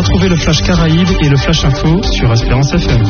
Retrouvez le Flash Caraïbes et le Flash Info sur Espérance FM.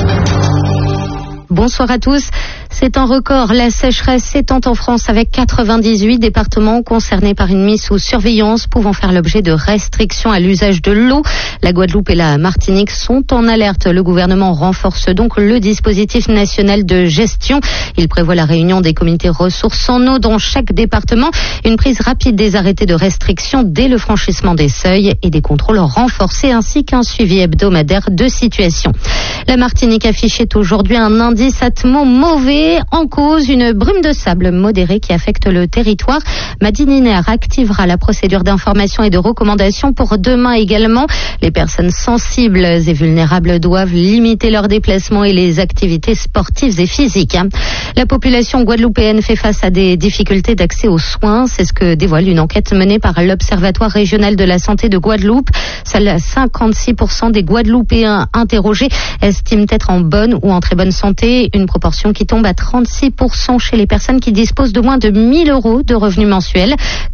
Bonsoir à tous. C'est un record. La sécheresse s'étend en France avec 98 départements concernés par une mise sous surveillance pouvant faire l'objet de restrictions à l'usage de l'eau. La Guadeloupe et la Martinique sont en alerte. Le gouvernement renforce donc le dispositif national de gestion. Il prévoit la réunion des comités ressources en eau dans chaque département, une prise rapide des arrêtés de restriction dès le franchissement des seuils et des contrôles renforcés ainsi qu'un suivi hebdomadaire de situation. La Martinique affichait aujourd'hui un indice atmo mauvais. En cause, une brume de sable modérée qui affecte le territoire. Madi Niner activera la procédure d'information et de recommandation pour demain également. Les personnes sensibles et vulnérables doivent limiter leurs déplacements et les activités sportives et physiques. La population guadeloupéenne fait face à des difficultés d'accès aux soins. C'est ce que dévoile une enquête menée par l'Observatoire régional de la santé de Guadeloupe. Seuls 56% des Guadeloupéens interrogés estiment être en bonne ou en très bonne santé, une proportion qui tombe à 36% chez les personnes qui disposent de moins de 1 000 € de revenus mensuels.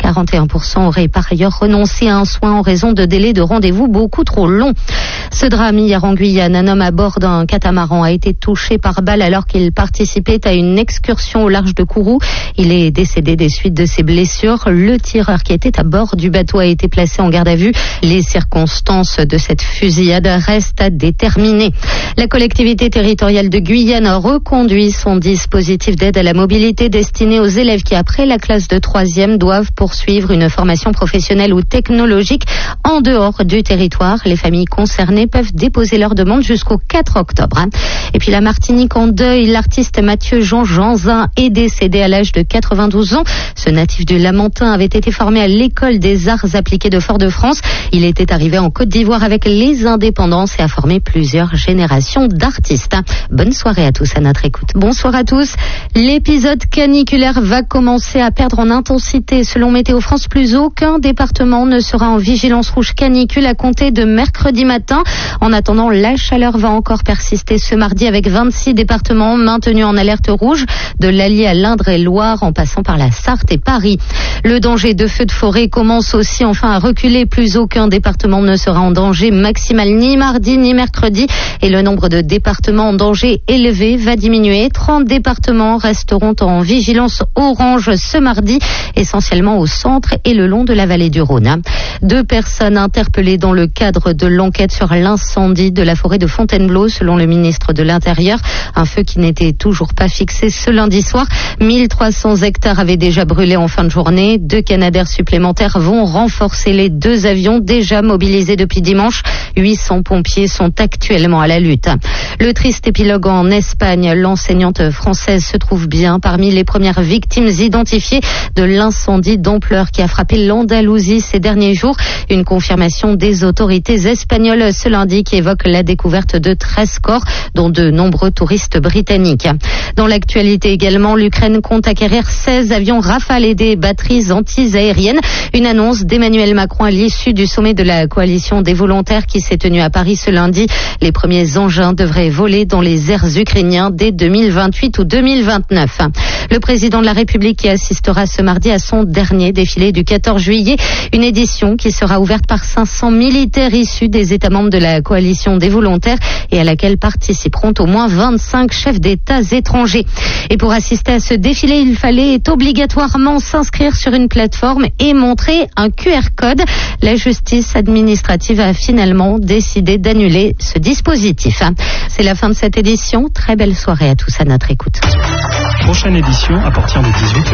41% auraient par ailleurs renoncé à un soin en raison de délais de rendez-vous beaucoup trop longs. Ce drame hier en Guyane, un homme à bord d'un catamaran a été touché par balle alors qu'il participait à une excursion au large de Kourou. Il est décédé des suites de ses blessures. Le tireur qui était à bord du bateau a été placé en garde à vue. Les circonstances de cette fusillade restent à déterminer. La collectivité territoriale de Guyane reconduit son dispositif d'aide à la mobilité destiné aux élèves qui, après la classe de 3e, doivent poursuivre une formation professionnelle ou technologique en dehors du territoire. Les familles concernées peuvent déposer leur demande jusqu'au 4 octobre. Et puis la Martinique en deuil, l'artiste Mathieu Jean Janzin est décédé à l'âge de 92 ans. Ce natif du Lamentin avait été formé à l'école des arts appliqués de Fort-de-France. Il était arrivé en Côte d'Ivoire avec les indépendances et a formé plusieurs générations d'artistes. Bonne soirée à tous à notre écoute. Bonsoir à tous. L'épisode caniculaire va commencer à perdre en intensité. Selon Météo France, plus aucun département ne sera en vigilance rouge canicule à compter de mercredi matin. En attendant, la chaleur va encore persister ce mardi avec 26 départements maintenus en alerte rouge, de l'Allier à l'Indre-et-Loire en passant par la Sarthe et Paris. Le danger de feux de forêt commence aussi enfin à reculer. Plus aucun département ne sera en danger maximal ni mardi ni mercredi et le nombre de départements en danger élevé va diminuer. 30 départements resteront en vigilance orange ce mardi, essentiellement au centre et le long de la vallée du Rhône. 2 personnes interpellées dans le cadre de l'enquête sur l'incendie de la forêt de Fontainebleau, selon le ministre de l'Intérieur. Un feu qui n'était toujours pas fixé ce lundi soir. 1300 hectares avaient déjà brûlé en fin de journée. 2 Canadair supplémentaires vont renforcer les 2 avions déjà mobilisés depuis dimanche. 800 pompiers sont actuellement à la lutte. Le triste épilogue en Espagne. L'enseignante française se trouve bien parmi les premières victimes identifiées de l'incendie d'ampleur qui a frappé l'Andalousie ces derniers jours. Une confirmation des autorités espagnoles ce lundi qui évoque la découverte de 13 corps, dont de nombreux touristes britanniques. Dans l'actualité également, l'Ukraine compte acquérir 16 avions Rafale et des batteries anti-aériennes. Une annonce d'Emmanuel Macron à l'issue du sommet de la coalition des volontaires qui s'est tenu à Paris ce lundi. Les premiers engins devraient voler dans les airs ukrainiens dès 2028 ou 2029. Le président de la République qui assistera ce mardi à son dernier défilé du 14 juillet, une édition qui sera ouverte par 500 militaires issus des États membres de la coalition des volontaires et à laquelle participeront au moins 25 chefs d'État étrangers. Et pour assister à ce défilé, il fallait obligatoirement s'inscrire sur une plateforme et montrer un QR code. La justice administrative a finalement décidé d'annuler ce dispositif. C'est la fin de cette édition. Très belle soirée à tous à notre écoute. Prochaine édition à partir de 18h.